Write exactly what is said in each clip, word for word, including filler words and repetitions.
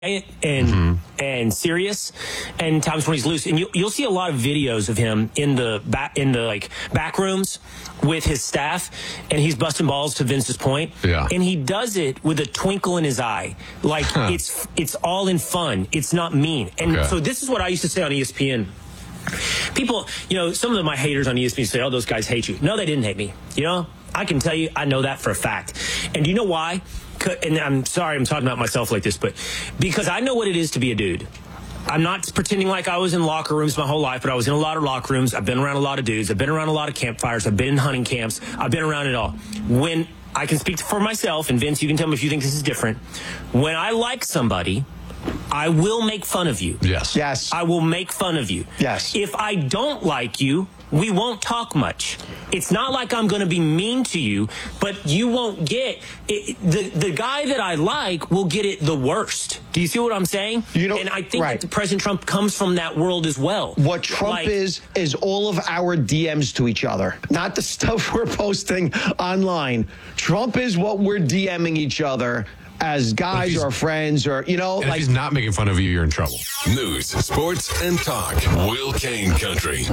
and mm-hmm. and serious, and times when he's loose. And you, you'll see a lot of videos of him in the back in the like back rooms with his staff, and he's busting balls to Vince's point. Yeah. And he does it with a twinkle in his eye, like huh. it's it's all in fun. It's not mean. And okay. so this is what I used to say on E S P N. People, you know, some of my haters on E S P N say, "Oh, those guys hate you." No, they didn't hate me. You know, I can tell you, I know that for a fact. And do you know why? And I'm sorry I'm talking about myself like this, but because I know what it is to be a dude. I'm not pretending like I was in locker rooms my whole life, but I was in a lot of locker rooms. I've been around a lot of dudes. I've been around a lot of campfires. I've been in hunting camps. I've been around it all. When I can speak for myself, and Vince, you can tell me if you think this is different. When I like somebody, I will make fun of you. Yes. Yes. I will make fun of you. Yes. If I don't like you, we won't talk much. It's not like I'm going to be mean to you, but you won't get it. The, the guy that I like will get it the worst. Do you see what I'm saying? You know, and I think right. that President Trump comes from that world as well. What Trump like, is, is all of our D Ms to each other, not the stuff we're posting online. Trump is what we're DMing each other as guys or friends or, you know. And like if he's not making fun of you, you're in trouble. News, sports, and talk. Will Kane Country.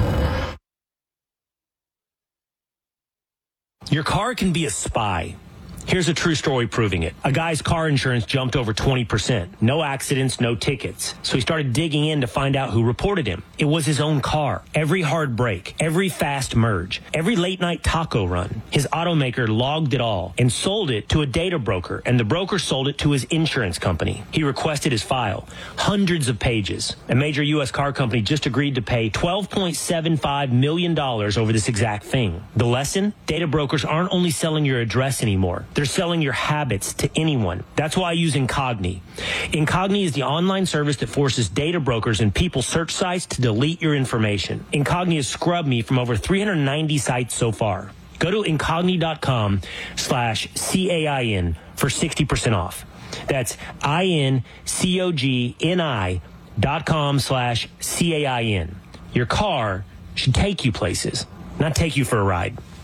Your car can be a spy. Here's a true story proving it. A guy's car insurance jumped over twenty percent. No accidents, no tickets. So he started digging in to find out who reported him. It was his own car. Every hard break, every fast merge, every late night taco run. His automaker logged it all and sold it to a data broker, and the broker sold it to his insurance company. He requested his file. Hundreds of pages. A major U S car company just agreed to pay twelve point seven five million dollars over this exact thing. The lesson? Data brokers aren't only selling your address anymore. They're selling your habits to anyone. That's why I use Incogni. Incogni is the online service that forces data brokers and people search sites to delete your information. Incogni has scrubbed me from over three hundred ninety sites so far. Go to Incogni.com slash C-A-I-N for sixty percent off. That's I-N-C-O-G-N-I dot com slash C-A-I-N. Your car should take you places, not take you for a ride.